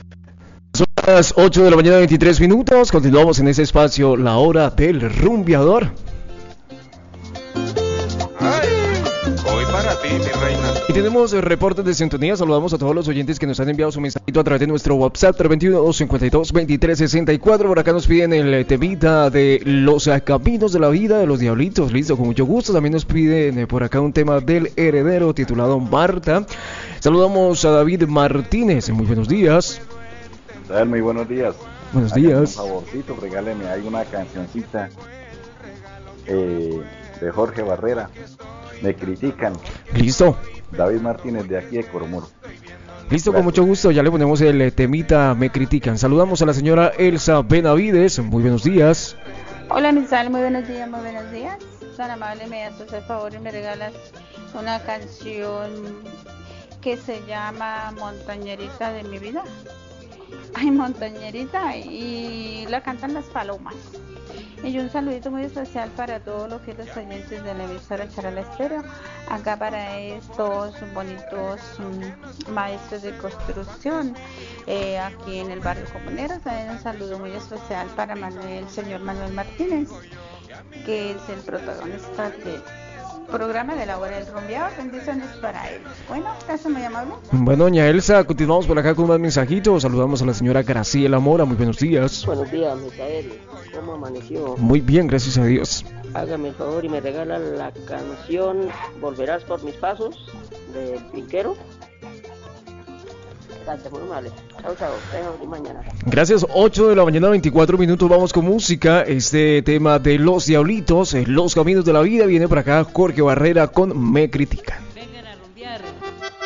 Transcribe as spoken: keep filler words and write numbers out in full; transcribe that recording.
Son las ocho de la mañana, veintitrés minutos. Continuamos en ese espacio, la hora del rumbeador. Ay, hoy para ti, mi reina. Y tenemos reportes de sintonía. Saludamos a todos los oyentes que nos han enviado su mensajito a través de nuestro WhatsApp tres dos uno, dos cinco dos, dos tres seis cuatro. Por acá nos piden el temita de los caminos de la vida de los diablitos. Listo, con mucho gusto. También nos piden por acá un tema del heredero titulado Marta. Saludamos a David Martínez. Muy buenos días. Muy buenos días. Buenos Hágame días. Un favorcito, regáleme ahí una cancioncita eh, de Jorge Barrera. Me critican. Listo. David Martínez de aquí de Coromuro. Listo, Gracias. con mucho gusto. Ya le ponemos el temita Me critican. Saludamos a la señora Elsa Benavides. Muy buenos días. Hola Misael, muy buenos días, muy buenos días. Tan amable, me haces el favor y me regalas una canción que se llama Montañerita de mi vida. Ay, montañerita, y la cantan las palomas. Y un saludito muy especial para todos los fieles oyentes de la emisora Charal Estéreo. Acá para estos bonitos um, maestros de construcción, eh, aquí en el barrio Comunero. También un saludo muy especial para Manuel, el señor Manuel Martínez, que es el protagonista del programa de la hora del rumbeador. Bendiciones para él. Bueno, gracias, muy amable. Bueno, doña Elsa, continuamos por acá con más mensajitos. Saludamos a la señora Graciela Mora. Muy buenos días. Buenos días, Misael. ¿Cómo amaneció? Muy bien, gracias a Dios. Hágame el favor y me regala la canción Volverás por mis pasos de Piquero. Gracias, muy amable. Chao, chao. Tengo mañana. Gracias, ocho de la mañana, veinticuatro minutos. Vamos con música. Este tema de Los Diablitos, eh, Los Caminos de la Vida. Viene por acá Jorge Barrera con Me Critican.